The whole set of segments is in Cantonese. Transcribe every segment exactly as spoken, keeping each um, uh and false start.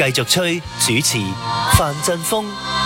繼續吹，主持范振鋒。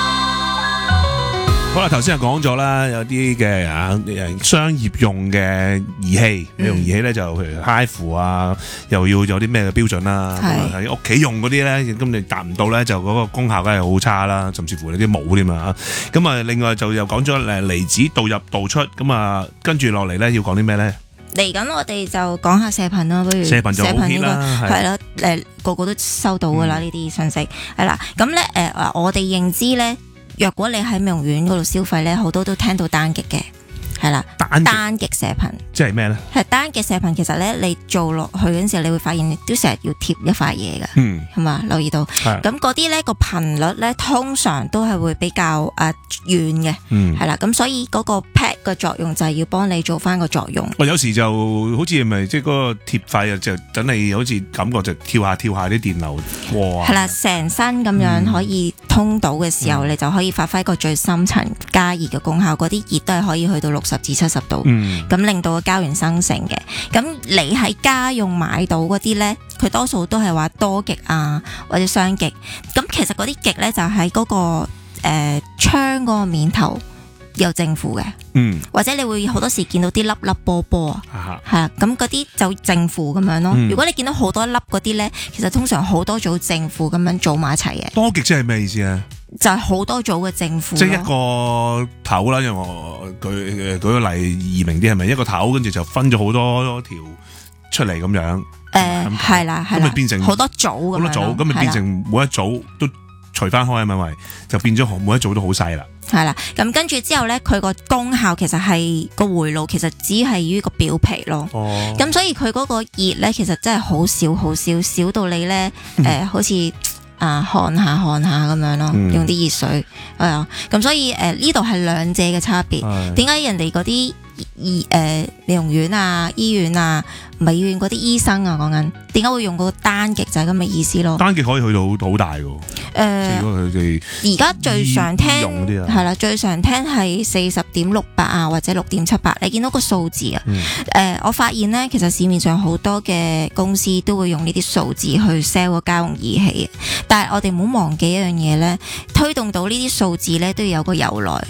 好啦，頭先就講咗啦，有啲嘅啊誒商業用嘅儀器，美容儀器咧就譬如 H I F U 啊，又要有啲咩嘅標準啦。喺屋企用嗰啲咧，咁你達唔到咧，就嗰個功效梗係好差啦，甚至乎你啲冇添啊。咁啊，另外就又講咗誒離子導入導出，咁啊跟住落嚟咧要講啲咩咧？ 嚟緊我哋就講下射頻啦，不如射頻就好 hit 啦， 係啦，誒個個都收到噶啦呢啲信息，係啦，咁咧誒我哋認知咧。若果你喺美容院嗰度消費咧，好多都聽到單極嘅，係啦，單極射頻， 即係咩咧？係單極射頻，其實咧你做落去嗰陣時候，你會發現你都成日要貼一塊嘢㗎，嗯，係嘛？留意到，咁嗰啲咧個頻率咧通常都係會比較誒遠嘅，嗯，係啦，咁所以嗰個 pad 嘅作用就係要幫你做翻個作用。我有時就好似咪即係嗰個貼塊啊，就等你好似感覺就跳下跳下啲電流過啊， 係啦，成身咁樣可以通到嘅時候，嗯、你就可以發揮個最深層加熱嘅功效。嗰啲熱都係可以去到六十至七十度，咁、嗯、令到個膠原生成嘅。咁你喺家用買到嗰啲呢，佢多數都係話多極啊或者雙極。咁其實嗰啲極呢，就喺嗰、嗰個誒、呃、窗嗰個面頭有正負嘅，嗯，或者你會好多時見到啲粒粒波波啊，係啊，咁嗰啲就正負咁樣咯。嗯、如果你見到好多粒嗰啲呢，其實通常好多組正負咁樣組埋一齊嘅。 多極即係咩意思啊？ 就係好多組嘅正負， 即係一個頭啦，因為我舉誒舉個例易明啲，係咪一個頭跟住就分咗好多條出嚟咁樣？ 誒係啦，係啦， 咁咪變成好多組咁樣， 好多組，咁咪變成每一組都除翻開啊，咪咪就變咗每一組都好細啦。 係啦，咁跟住之後咧，佢個功效其實係個回路，其實只係於個表皮咯。哦，咁所以佢嗰個熱咧，其實真係好少好少，少到你咧誒、呃，好似啊汗下汗下咁樣咯，嗯、用啲熱水係啊。咁所以誒呢度係兩者嘅差別。點解人哋嗰啲醫誒美容院啊、醫院啊、唔係醫院嗰啲醫生啊講緊，點解會用個單極就係咁嘅意思咯？ 單極可以去到好大㗎。誒， 而家、呃、最常聽係啦，最常聽係四十點六八啊，或者六點七八。你見到個數字啊？誒、嗯呃，我發現咧，其實市面上好多嘅公司都會用呢啲數字去 sell 個家用儀器。但係我哋唔好忘記一樣嘢咧，推動到呢啲數字咧都要有個由來。